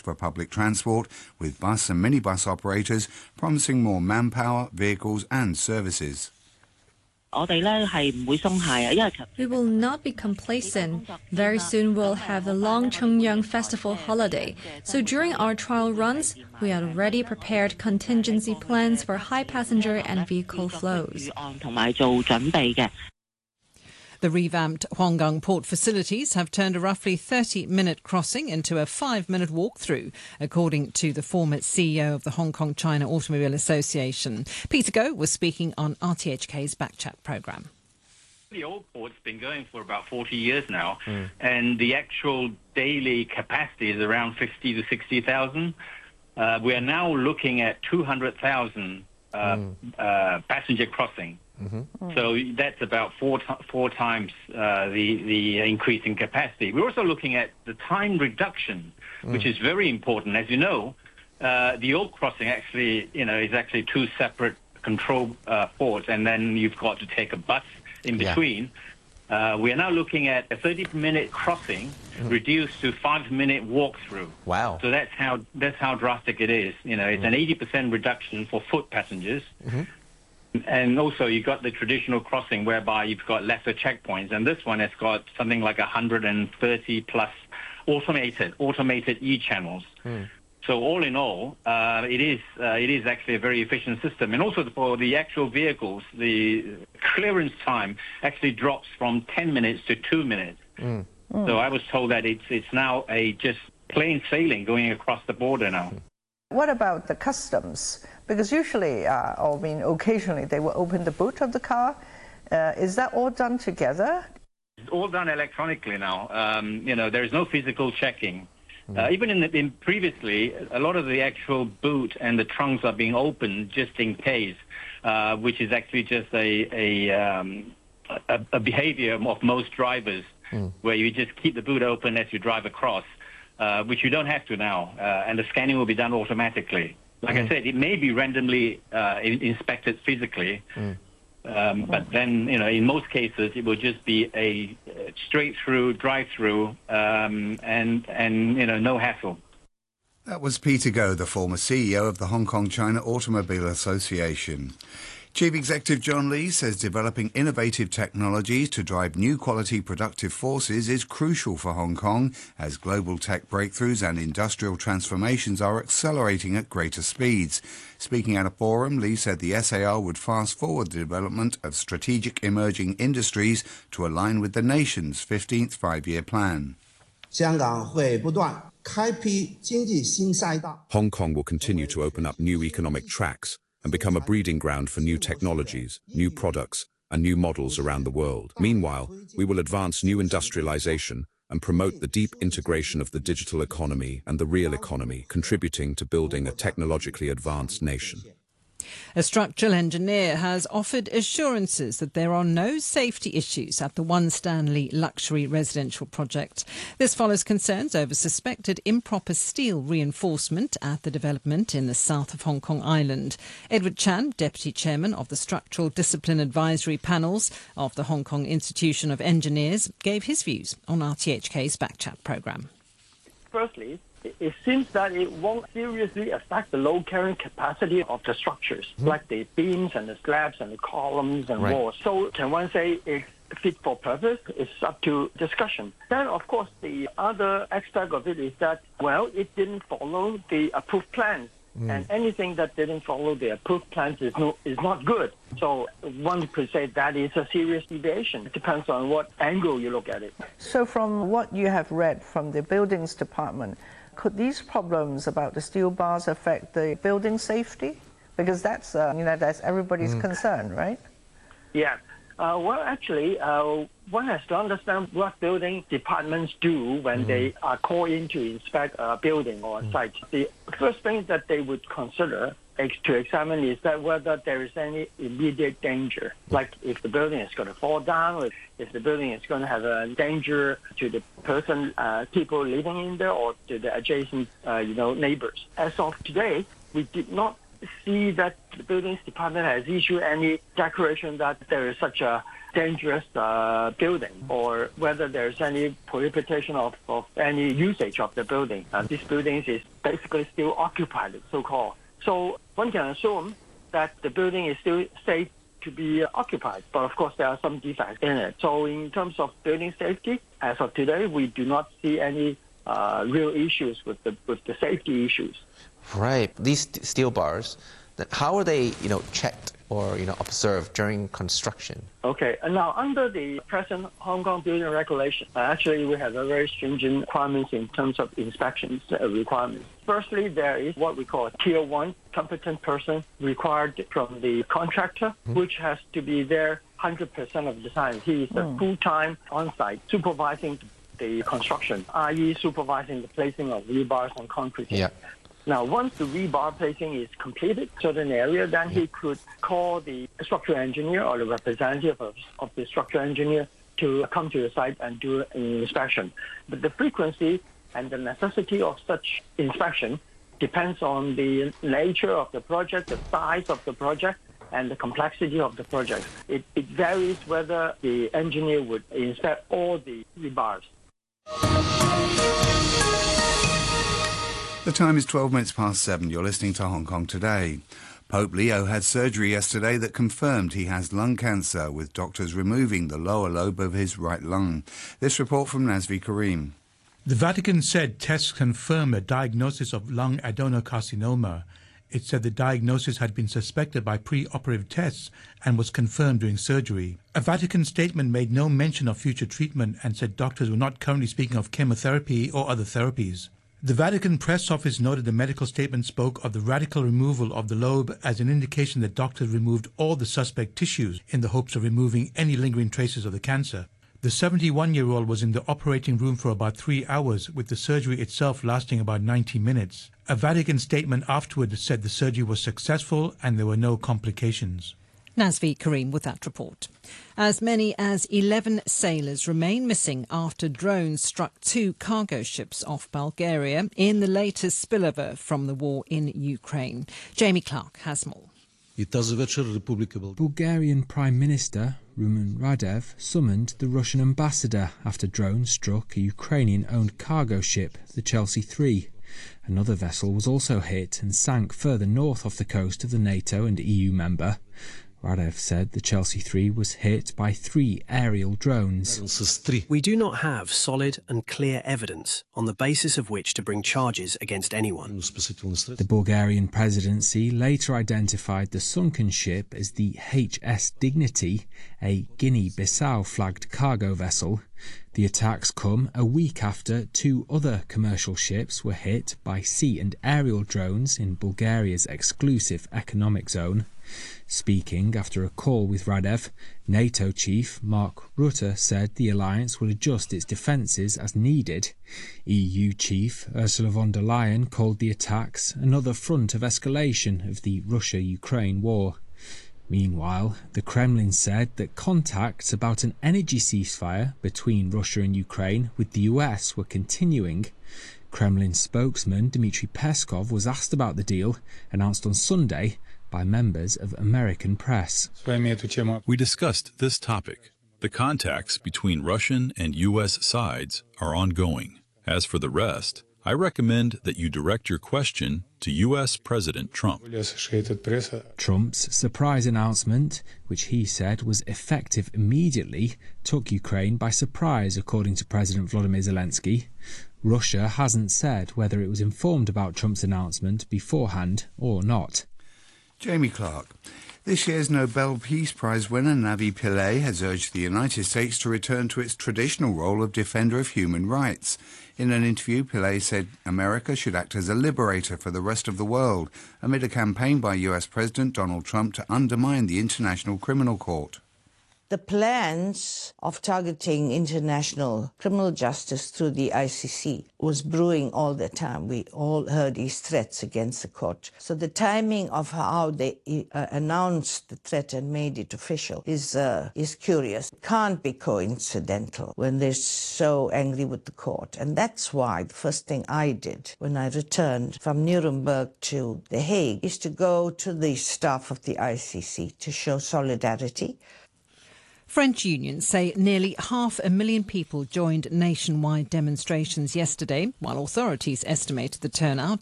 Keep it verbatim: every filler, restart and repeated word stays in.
for public transport, with bus and minibus operators promising more manpower, vehicles and services. We will not be complacent. Very soon we'll have the long Chengyang Festival holiday. So during our trial runs, we had already prepared contingency plans for high passenger and vehicle flows. The revamped Huanggang port facilities have turned a roughly thirty-minute crossing into a five-minute walk-through, according to the former C E O of the Hong Kong China Automobile Association. Peter Goh was speaking on R T H K's Backchat programme. The old port's been going for about forty years now, mm. and the actual daily capacity is around fifty to sixty thousand. Uh, we are now looking at two hundred thousand uh, mm. uh, passenger crossing. Mm-hmm. So that's about four four times uh, the the increase in capacity. We're also looking at the time reduction, mm. which is very important. As you know, uh, the old crossing actually, you know, is actually two separate control uh, ports, and then you've got to take a bus in between. Yeah. Uh, we are now looking at a thirty-minute crossing mm. reduced to five-minute walk-through. Wow! So that's how that's how drastic it is. You know, it's mm. an eighty percent reduction for foot passengers. Mm-hmm. And also, you've got the traditional crossing whereby you've got lesser checkpoints, and this one has got something like one hundred thirty plus automated automated e-channels. Mm. So all in all, uh, it is uh, it is actually a very efficient system. And also for the actual vehicles, the clearance time actually drops from ten minutes to two minutes. Mm. Mm. So I was told that it's it's now a just plain sailing going across the border now. What about the customs? Because usually, uh, or I mean, occasionally, they will open the boot of the car. Uh, is that all done together? It's all done electronically now. Um, you know, there is no physical checking. Mm. Uh, even in, the, in previously, a lot of the actual boot and the trunks are being opened just in case, uh, which is actually just a a, um, a a behavior of most drivers, mm. where you just keep the boot open as you drive across. Uh, which you don't have to now, uh, and the scanning will be done automatically. Like mm. I said, it may be randomly uh, in inspected physically, mm. um, but then, you know, in most cases, it will just be a straight-through, drive-through, um, and, and, you know, no hassle. That was Peter Goh, the former C E O of the Hong Kong China Automobile Association. Chief Executive John Lee says developing innovative technologies to drive new quality productive forces is crucial for Hong Kong as global tech breakthroughs and industrial transformations are accelerating at greater speeds. Speaking at a forum, Lee said the S A R would fast forward the development of strategic emerging industries to align with the nation's fifteenth five-year plan. Hong Kong will continue to open up new economic tracks and become a breeding ground for new technologies, new products, and new models around the world. Meanwhile, we will advance new industrialization and promote the deep integration of the digital economy and the real economy, contributing to building a technologically advanced nation. A structural engineer has offered assurances that there are no safety issues at the One Stanley luxury residential project. This follows concerns over suspected improper steel reinforcement at the development in the south of Hong Kong Island. Edward Chan, Deputy Chairman of the Structural Discipline Advisory Panels of the Hong Kong Institution of Engineers, gave his views on R T H K's Backchat programme. Firstly, it seems that it won't seriously affect the load carrying capacity of the structures, mm-hmm. like the beams and the slabs and the columns and right. walls. So can one say it's fit for purpose? It's up to discussion. Then, of course, the other aspect of it is that, well, it didn't follow the approved plans. Mm. And anything that didn't follow the approved plans is, no, is not good. So one could say that is a serious deviation. It depends on what angle you look at it. So from what you have read from the buildings department, could these problems about the steel bars affect the building safety? Because that's, uh, you know, that's everybody's mm. concern, right? Yeah. Uh, well, actually, uh, one has to understand what building departments do when mm. they are called in to inspect a building or a mm. site. The first thing that they would consider to examine is that whether there is any immediate danger, like if the building is going to fall down, or if the building is going to have a danger to the person, uh, people living in there, or to the adjacent, uh, you know, neighbors. As of today, we did not see that the buildings department has issued any declaration that there is such a dangerous uh, building, or whether there's any prohibition of, of any usage of the building. Uh, this building is basically still occupied, so-called. So one can assume that the building is still safe to be occupied, but of course there are some defects in it. So in terms of building safety, as of today, we do not see any uh, real issues with the with the safety issues. Right. These steel bars, how are they, you know, checked or, you know, observed during construction? Okay. And now, under the present Hong Kong building regulation, uh, actually we have a very stringent requirements in terms of inspections uh, requirements. Firstly, there is what we call a tier one competent person required from the contractor, mm-hmm. which has to be there one hundred percent of the time. He is mm. a full-time on-site supervising the construction, that is supervising the placing of rebars on concrete. Yeah. Now, once the rebar placing is completed, certain area, then he could call the structural engineer or the representative of, of the structural engineer to come to the site and do an inspection. But the frequency and the necessity of such inspection depends on the nature of the project, the size of the project, and the complexity of the project. It, it varies whether the engineer would inspect all the rebars. The time is twelve minutes past seven. You're listening to Hong Kong Today. Pope Leo had surgery yesterday that confirmed he has lung cancer, with doctors removing the lower lobe of his right lung. This report from Nazvi Karim. The Vatican said tests confirm a diagnosis of lung adenocarcinoma. It said the diagnosis had been suspected by pre-operative tests and was confirmed during surgery. A Vatican statement made no mention of future treatment and said doctors were not currently speaking of chemotherapy or other therapies. The Vatican press office noted the medical statement spoke of the radical removal of the lobe as an indication that doctors removed all the suspect tissues in the hopes of removing any lingering traces of the cancer. The seventy-one-year-old was in the operating room for about three hours, with the surgery itself lasting about ninety minutes. A Vatican statement afterward said the surgery was successful and there were no complications. Nazvi Karim with that report. As many as eleven sailors remain missing after drones struck two cargo ships off Bulgaria in the latest spillover from the war in Ukraine. Jamie Clark has more. Bulgarian Prime Minister Rumen Radev summoned the Russian ambassador after drones struck a Ukrainian-owned cargo ship, the Chelsea three. Another vessel was also hit and sank further north off the coast of the NATO and E U member. Radev said the Chelsea three was hit by three aerial drones. We do not have solid and clear evidence on the basis of which to bring charges against anyone. The Bulgarian presidency later identified the sunken ship as the H S Dignity, a Guinea-Bissau flagged cargo vessel. The attacks come a week after two other commercial ships were hit by sea and aerial drones in Bulgaria's exclusive economic zone. Speaking after a call with Radev, NATO chief Mark Rutte said the alliance will adjust its defences as needed. E U chief Ursula von der Leyen called the attacks another front of escalation of the Russia-Ukraine war. Meanwhile, the Kremlin said that contacts about an energy ceasefire between Russia and Ukraine with the U S were continuing. Kremlin spokesman Dmitry Peskov was asked about the deal, announced on Sunday by members of American press. We discussed this topic. The contacts between Russian and U S sides are ongoing. As for the rest, I recommend that you direct your question to U S President Trump. Trump's surprise announcement, which he said was effective immediately, took Ukraine by surprise, according to President Volodymyr Zelensky. Russia hasn't said whether it was informed about Trump's announcement beforehand or not. Jamie Clark. This year's Nobel Peace Prize winner Navi Pillay has urged the United States to return to its traditional role of defender of human rights. In an interview, Pillay said America should act as a liberator for the rest of the world amid a campaign by U S President Donald Trump to undermine the International Criminal Court. The plans of targeting international criminal justice through the I C C was brewing all the time. We all heard these threats against the court. So the timing of how they uh, announced the threat and made it official is uh, is curious. It can't be coincidental when they're so angry with the court. And that's why the first thing I did when I returned from Nuremberg to The Hague is to go to the staff of the I C C to show solidarity. French unions say nearly half a million people joined nationwide demonstrations yesterday, while authorities estimated the turnout